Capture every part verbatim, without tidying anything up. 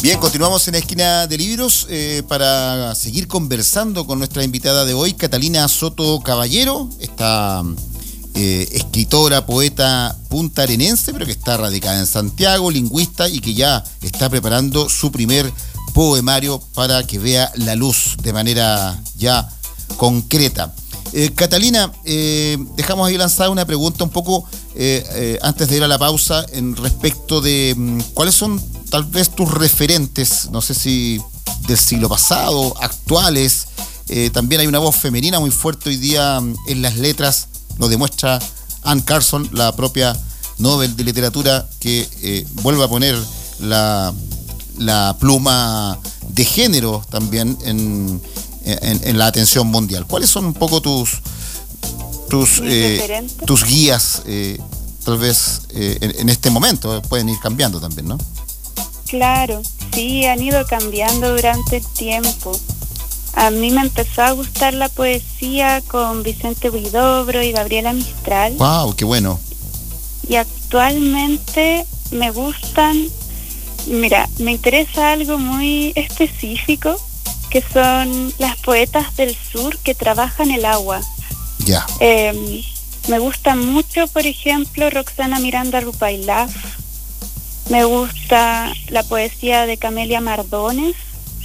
Bien, continuamos en la esquina de libros eh, para seguir conversando con nuestra invitada de hoy, Catalina Soto Caballero, esta eh, escritora, poeta puntaarenense, pero que está radicada en Santiago, lingüista y que ya está preparando su primer poemario para que vea la luz de manera ya concreta. Eh, Catalina, eh, dejamos ahí lanzada una pregunta un poco eh, eh, antes de ir a la pausa en respecto de mm, cuáles son tal vez tus referentes, no sé si del siglo pasado, actuales. Eh, también hay una voz femenina muy fuerte hoy día mm, en las letras, lo demuestra Anne Carson, la propia Nobel de Literatura, que eh, vuelve a poner la, la pluma de género también en, en, en la atención mundial. ¿Cuáles son un poco tus tus, eh, tus guías, eh, tal vez eh, en, en este momento? Pueden ir cambiando también, ¿no? Claro, sí, han ido cambiando durante el tiempo. A mí me empezó a gustar la poesía con Vicente Huidobro y Gabriela Mistral. ¡Wow! ¡Qué bueno! Y actualmente me gustan, mira, me interesa algo muy específico, que son las poetas del sur que trabajan el agua. Ya. Eh, me gusta mucho, por ejemplo, Roxana Miranda Rupailaf. Me gusta la poesía de Camelia Mardones.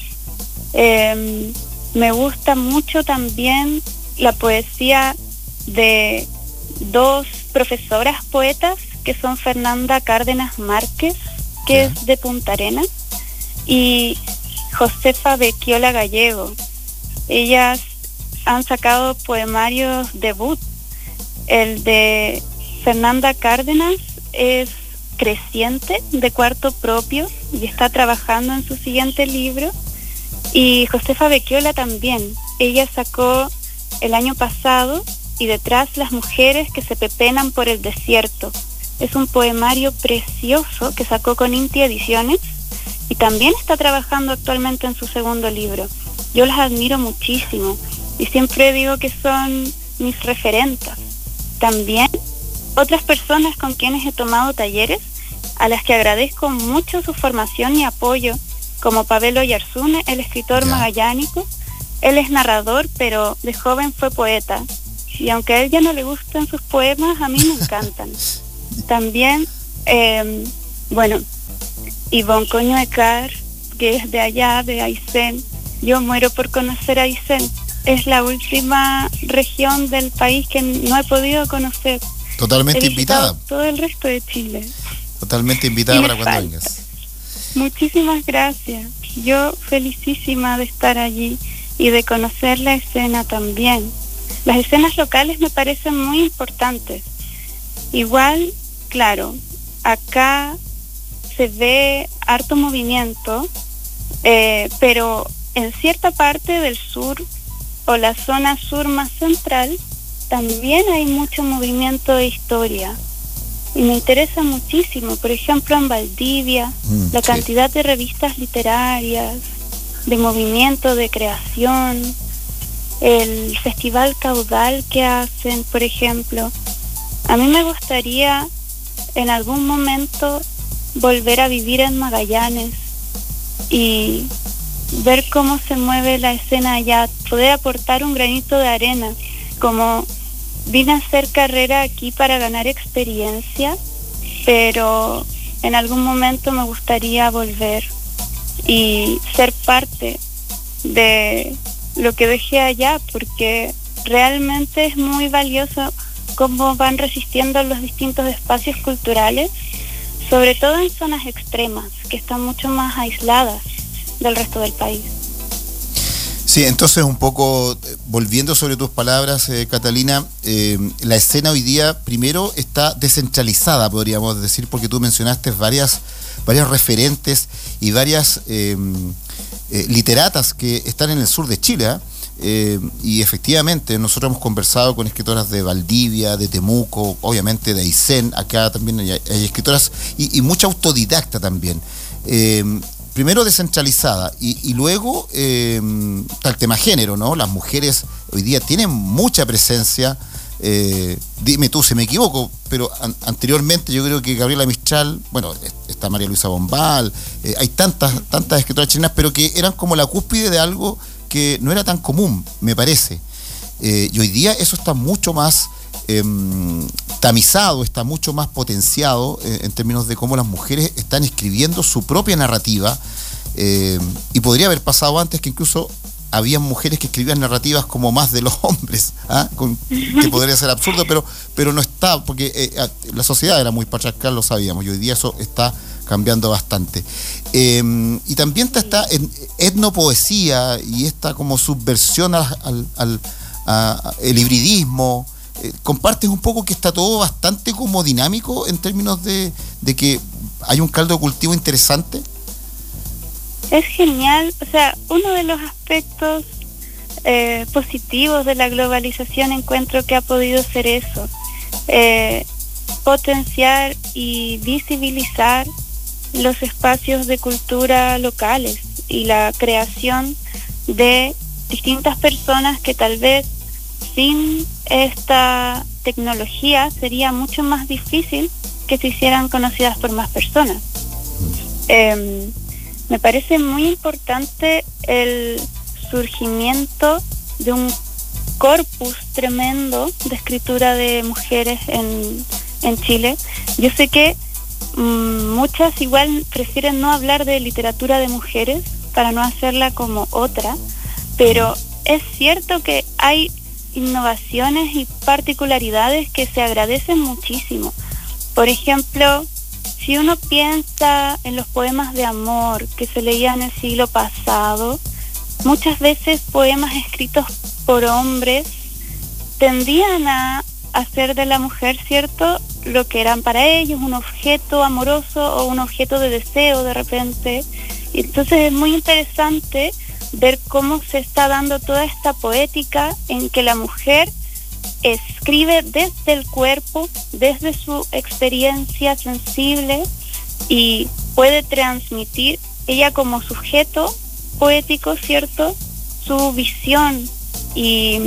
Eh, me gusta mucho también la poesía de dos profesoras poetas, que son Fernanda Cárdenas Márquez, que yeah. es de Punta Arenas, y Josefa Becchiola Gallego. Ellas han sacado poemarios debut. El de Fernanda Cárdenas es Creciente, de cuarto propio, y está trabajando en su siguiente libro. Y Josefa Becchiola también. Ella sacó el año pasado Y detrás las mujeres que se pepenan por el desierto. Es un poemario precioso que sacó con Inti Ediciones y también está trabajando actualmente en su segundo libro. Yo las admiro muchísimo y siempre digo que son mis referentes. También otras personas con quienes he tomado talleres, a las que agradezco mucho su formación y apoyo, como Pavel Oyarzún, el escritor yeah. magallánico. Él es narrador, pero de joven fue poeta. Y aunque a él ya no le gustan sus poemas, a mí me encantan. También, eh, bueno, Ivonne Coñuecar, que es de allá, de Aysén. Yo muero por conocer Aysén. Es la última región del país que no he podido conocer. Totalmente invitada. Todo el resto de Chile. Totalmente invitada para cuando vengas. Muchísimas gracias. Yo felicísima de estar allí y de conocer la escena también. Las escenas locales me parecen muy importantes. Igual, claro, acá se ve harto movimiento, eh, pero en cierta parte del sur o la zona sur más central también hay mucho movimiento de historia. Y me interesa muchísimo, por ejemplo, en Valdivia, mm, la sí. cantidad de revistas literarias, de movimiento, de creación, el festival Caudal que hacen, por ejemplo. A mí me gustaría en algún momento volver a vivir en Magallanes y ver cómo se mueve la escena allá, poder aportar un granito de arena. Como vine a hacer carrera aquí para ganar experiencia, pero en algún momento me gustaría volver y ser parte de lo que dejé allá, porque realmente es muy valioso cómo van resistiendo los distintos espacios culturales, sobre todo en zonas extremas, que están mucho más aisladas del resto del país. Sí, entonces un poco, volviendo sobre tus palabras, eh, Catalina, eh, la escena hoy día, primero, está descentralizada, podríamos decir, porque tú mencionaste varias, varias referentes y varias eh, eh, literatas que están en el sur de Chile, ¿eh? Eh, y efectivamente, nosotros hemos conversado con escritoras de Valdivia, de Temuco, obviamente de Aysén, acá también hay, hay escritoras, y, y mucha autodidacta también. Eh, Primero descentralizada y, y luego eh, está el tema género, ¿no? Las mujeres hoy día tienen mucha presencia Eh, dime tú si me equivoco, pero an- anteriormente yo creo que Gabriela Mistral, bueno, está María Luisa Bombal, eh, hay tantas, tantas escritoras chilenas, pero que eran como la cúspide de algo que no era tan común, me parece. Eh, y hoy día eso está mucho más eh, tamizado, está mucho más potenciado eh, en términos de cómo las mujeres están escribiendo su propia narrativa, eh, y podría haber pasado antes que incluso había mujeres que escribían narrativas como más de los hombres, ¿ah? Con, que podría ser absurdo, pero, pero no está, porque eh, la sociedad era muy patriarcal, lo sabíamos, y hoy día eso está cambiando bastante. Eh, y también está esta etnopoesía y esta como subversión al, al, al a, el hibridismo. Eh, compartes un poco que está todo bastante como dinámico en términos de, de que hay un caldo de cultivo interesante. Es genial, o sea, uno de los aspectos eh, positivos de la globalización encuentro que ha podido ser eso, eh, potenciar y visibilizar los espacios de cultura locales y la creación de distintas personas que tal vez sin esta tecnología sería mucho más difícil que se hicieran conocidas por más personas. Eh, Me parece muy importante el surgimiento de un corpus tremendo de escritura de mujeres en, en Chile. Yo sé que mmm, muchas igual prefieren no hablar de literatura de mujeres para no hacerla como otra, pero es cierto que hay innovaciones y particularidades que se agradecen muchísimo. Por ejemplo, si uno piensa en los poemas de amor que se leían en el siglo pasado, muchas veces poemas escritos por hombres tendían a hacer de la mujer, ¿cierto?, lo que eran para ellos, un objeto amoroso o un objeto de deseo de repente. Y entonces es muy interesante ver cómo se está dando toda esta poética en que la mujer escribe desde el cuerpo, desde su experiencia sensible, y puede transmitir ella como sujeto poético, ¿cierto?, su visión y,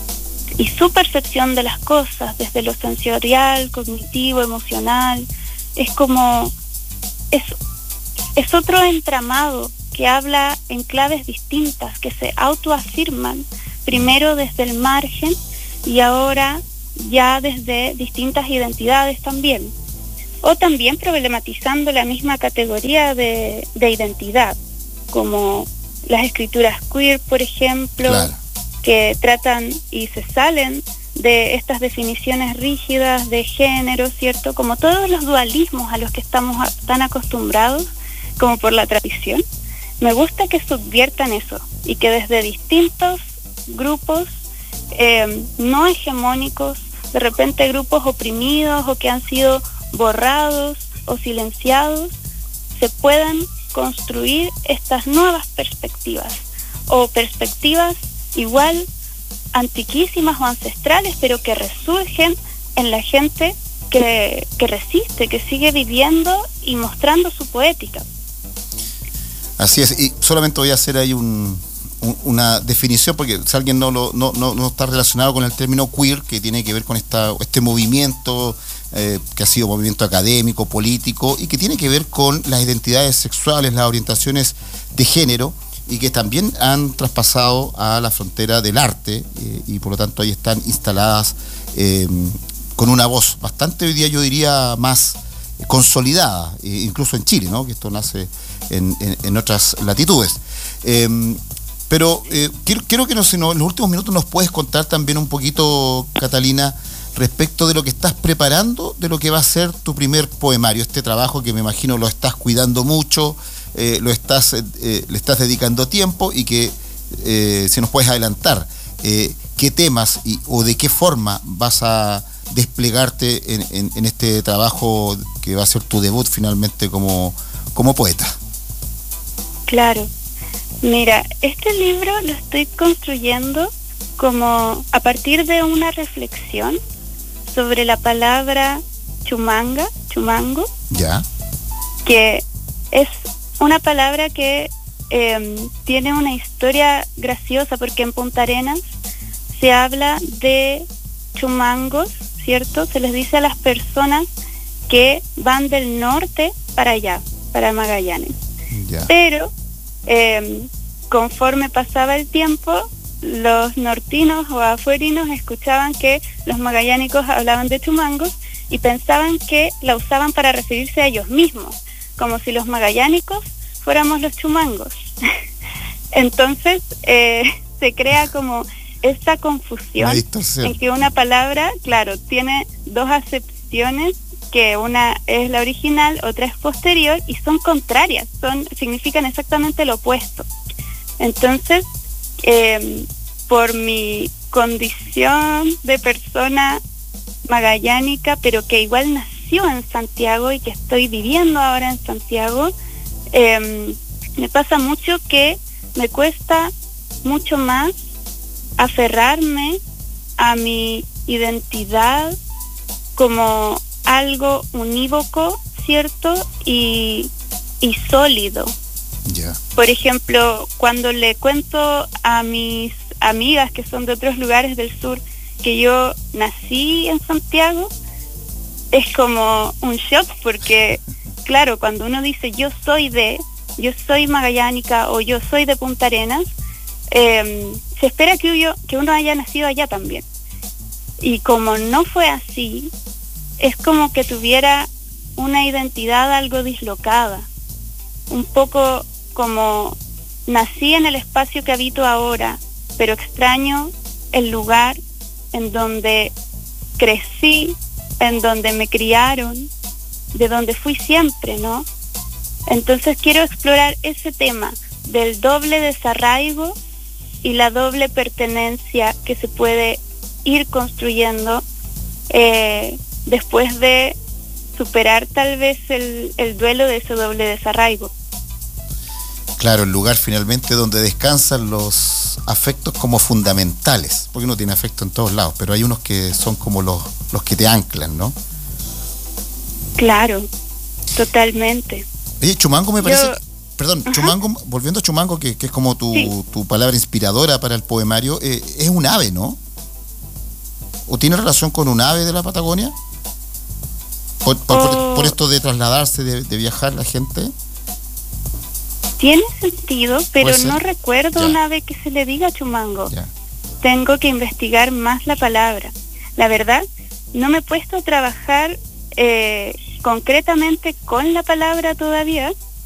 y su percepción de las cosas desde lo sensorial, cognitivo, emocional. Es como es, es otro entramado que habla en claves distintas, que se autoafirman primero desde el margen y ahora ya desde distintas identidades también. O también problematizando la misma categoría de, de identidad, como las escrituras queer, por ejemplo, claro, que tratan y se salen de estas definiciones rígidas de género, ¿cierto? Como todos los dualismos a los que estamos tan acostumbrados, como por la tradición. Me gusta que subviertan eso y que desde distintos grupos eh, no hegemónicos, de repente grupos oprimidos o que han sido borrados o silenciados, se puedan construir estas nuevas perspectivas o perspectivas igual antiquísimas o ancestrales, pero que resurgen en la gente que, que resiste, que sigue viviendo y mostrando su poética. Así es, y solamente voy a hacer ahí un, un, una definición, porque si alguien no, lo, no, no, no está relacionado con el término queer, que tiene que ver con esta, este movimiento eh, que ha sido movimiento académico, político, y que tiene que ver con las identidades sexuales, las orientaciones de género, y que también han traspasado a la frontera del arte, eh, y por lo tanto ahí están instaladas eh, con una voz bastante, hoy día yo diría, más consolidada, eh, incluso en Chile, ¿no?, que esto nace en, en, en otras latitudes. Eh, pero eh, quiero, quiero que nos, en los últimos minutos nos puedes contar también un poquito, Catalina, respecto de lo que estás preparando, de lo que va a ser tu primer poemario, este trabajo que me imagino lo estás cuidando mucho, eh, lo estás, eh, le estás dedicando tiempo, y que eh, si nos puedes adelantar eh, qué temas y, o de qué forma vas a desplegarte en, en, en este trabajo que va a ser tu debut finalmente como, como poeta. Claro, mira, este libro lo estoy construyendo como a partir de una reflexión sobre la palabra chumanga, chumango, ya, que es una palabra que eh, tiene una historia graciosa, porque en Punta Arenas se habla de chumangos, ¿cierto? Se les dice a las personas que van del norte para allá, para Magallanes. Ya. Pero eh, conforme pasaba el tiempo, los nortinos o afuerinos escuchaban que los magallánicos hablaban de chumangos y pensaban que la usaban para referirse a ellos mismos, como si los magallánicos fuéramos los chumangos. Entonces eh, se crea como esta confusión en que una palabra, claro, tiene dos acepciones, que una es la original, otra es posterior, y son contrarias, son significan exactamente lo opuesto. Entonces, eh, por mi condición de persona magallánica, pero que igual nació en Santiago y que estoy viviendo ahora en Santiago, eh, me pasa mucho que me cuesta mucho más aferrarme a mi identidad como algo unívoco, ¿cierto? Y, y sólido. Yeah. Por ejemplo, cuando le cuento a mis amigas que son de otros lugares del sur que yo nací en Santiago, es como un shock, porque claro, cuando uno dice yo soy de, yo soy magallánica o yo soy de Punta Arenas, eh, se espera que, yo, que uno haya nacido allá también. Y como no fue así, es como que tuviera una identidad algo dislocada, un poco como nací en el espacio que habito ahora, pero extraño el lugar en donde crecí, en donde me criaron, de donde fui siempre, ¿no? Entonces quiero explorar ese tema del doble desarraigo y la doble pertenencia que se puede ir construyendo eh, después de superar tal vez el, el duelo de ese doble desarraigo. Claro, el lugar finalmente donde descansan los afectos como fundamentales, porque uno tiene afecto en todos lados, pero hay unos que son como los, los que te anclan, ¿no? Claro, totalmente. Oye, Chumango me parece... Yo... Perdón, Ajá. Chumango, volviendo a Chumango, que, que es como tu, Sí. tu palabra inspiradora para el poemario, eh, es un ave, ¿no? ¿O tiene relación con un ave de la Patagonia? ¿Por, por, Oh. por, por esto de trasladarse, de, de viajar la gente? Tiene sentido, pero ¿Puede ser? no recuerdo Ya. una ave que se le diga chumango. Ya. Tengo que investigar más la palabra. La verdad, no me he puesto a trabajar eh, concretamente con la palabra todavía,